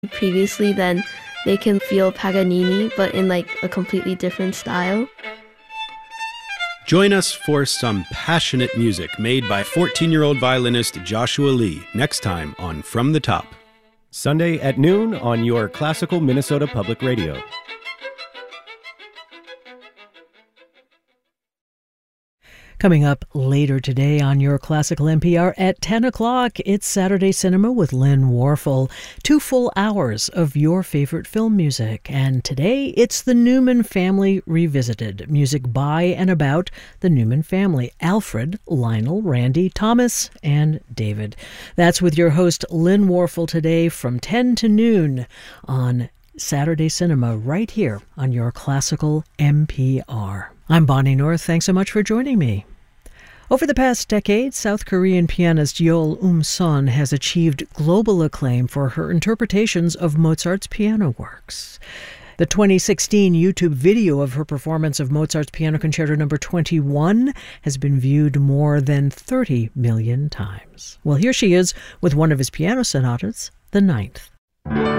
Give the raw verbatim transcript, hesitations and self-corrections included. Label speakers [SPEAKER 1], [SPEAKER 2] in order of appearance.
[SPEAKER 1] previously, then they can feel Paganini, but in like a completely different style.
[SPEAKER 2] Join us for some passionate music made by fourteen-year-old violinist Joshua Lee next time on From the Top.
[SPEAKER 3] Sunday at noon on your Classical Minnesota Public Radio.
[SPEAKER 4] Coming up later today on your Classical N P R at ten o'clock, it's Saturday Cinema with Lynn Warfel. Two full hours of your favorite film music. And today, it's the Newman Family Revisited. Music by and about the Newman family. Alfred, Lionel, Randy, Thomas, and David. That's with your host, Lynn Warfel, today from ten to noon on Saturday Cinema right here on your Classical N P R. I'm Bonnie North. Thanks so much for joining me. Over the past decade, South Korean pianist Yeol Um-son has achieved global acclaim for her interpretations of Mozart's piano works. The twenty sixteen YouTube video of her performance of Mozart's Piano Concerto number twenty-one has been viewed more than thirty million times. Well, here she is with one of his piano sonatas, the ninth.